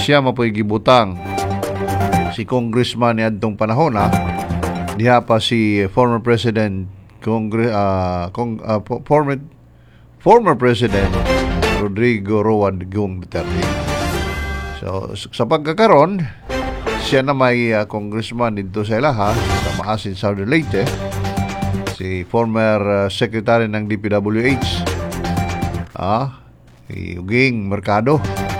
siya mapoy gibutang si congressman ni adtong panahon diha pa si former president former president Rodrigo Roa Digong Duterte. So sa pagkakaron siya na may congressman dito sa ilaha sa Maasin, Southern Leyte, si former secretary ng DPWH Uging Mercado.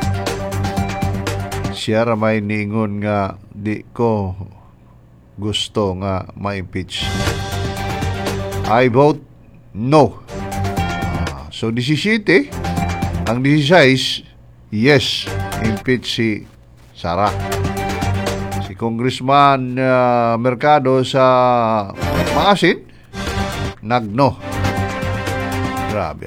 Siya ramay niingon nga di ko gusto nga ma-impeach. I vote no. So 17, ang 16, yes, impeach si Sara. Si Congressman Mercado sa Maasin, nagno. Grabe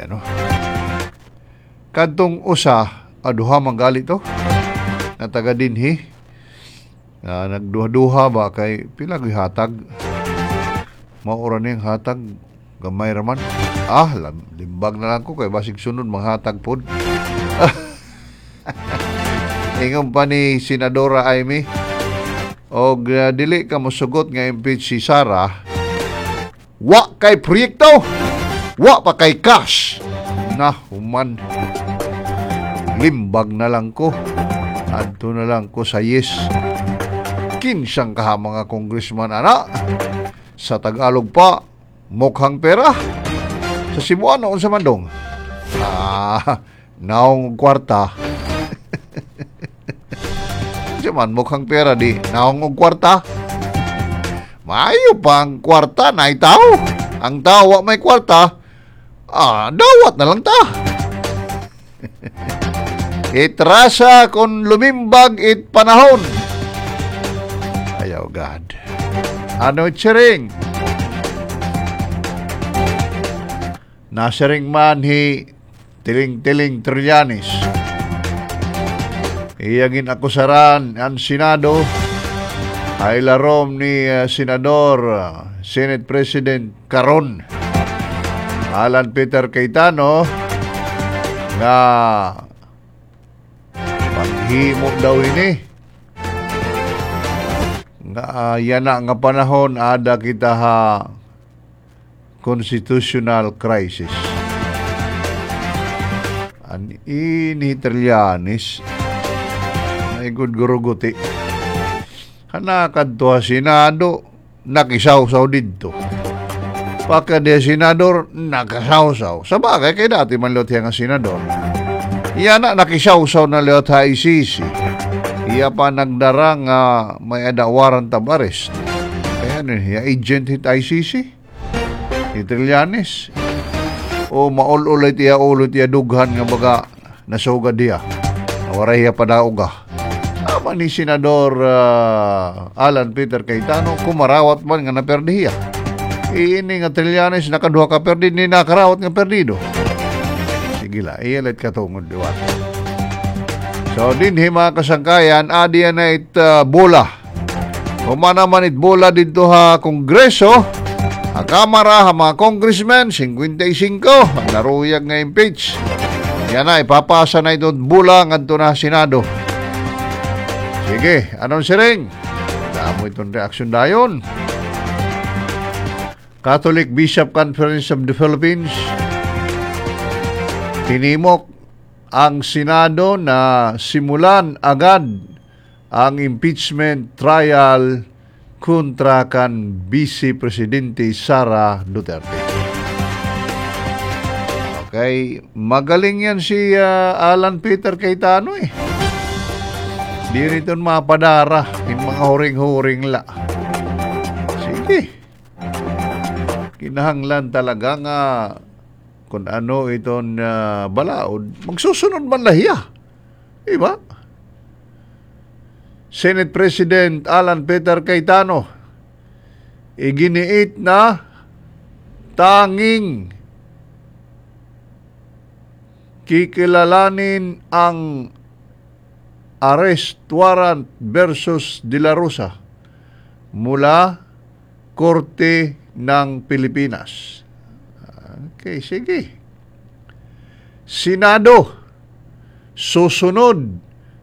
Kadtong usa, aduha manggali to. Na taga dinhi. Nagduha-duha ba kay pila gihatag. Maura ning hatag gamay raman. Limbag na lang ko kay basig sunod manghatag pod. Ingon pa ni Senadora Amy, og dili ka mosugot nga impeach si Sara, wa kay proyekto, wa pa kay cash. Human. Limbag na lang ko. Adto na lang ko sa yes. Kinsang kaha mga congressman sa Tagalog pa, mukhang pera. Sa Cebuano sa Mandong. Naong kwarta. Diyan mukhang pera di. Naong kwarta. Maayo pa ang kwarta na tao. Ang tao may kwarta. Dawat na lang ta. Itrasa kung lumimbag it panahon. Ayaw God. Ano chiring? Nasiring man tiling-tiling Trillanes. Iyagin akusaran ang Senado ay larom ni Senador Senate President karon Alan Peter Cayetano nga paghimo daw ini nga yana nga panahon ada kita constitutional crisis. Ini Trillanes ay good guruguti kadto Senado nakisaw-saw dito pagka di senador nakasaw-saw sa bagay kay dati man lot nga senador iya nakisaw-saw na lot ha ICC iya pa nagdara nga may warrant of arrest kaya agent hit ICC ni Trillanes o maul-ulay tiya ulo tiya dughan nga baga nasugad diya nawaray pa dauga ni Senador Alan Peter Cayetano kumarawat man nga naperdiya ini nga Trillanes nakaduha ka perdi ni nakarawat nga perdido sige la iyalit katungod diwat so dinhi mga kasangkayan adiya na bola humana man it bola dito Kongreso Kamara mga congressmen 55 ang naruyag nga impeach yan ipapasa na ito bola ngadto na Senado. Sige, anong siring? Damo itong reaksyon dayon. Catholic Bishop Conference of the Philippines tinimok ang Senado na simulan agad ang impeachment trial kontra kan Vice Presidente Sara Duterte. Okay, magaling yan si Alan Peter Cayetano Di rito mapadara yung mga huring-huring la. Sige. Kinahanglan talaga nga kung ano itong balaod, magsusunod man lahiya. Diba? Senate President Alan Peter Cayetano iginiit na tanging kikilalanin ang arrest warrant versus De La Rosa mula Korte ng Pilipinas. Okay, sige. Senado susunod